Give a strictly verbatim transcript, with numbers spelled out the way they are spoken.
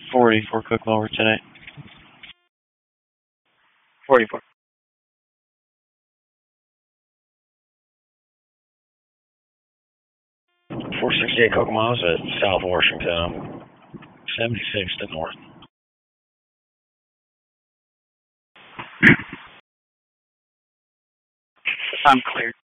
forty-four Cook over tonight. forty-four. four sixty-eight Kokomo's at South Washington, seventy-six to north. I'm clear.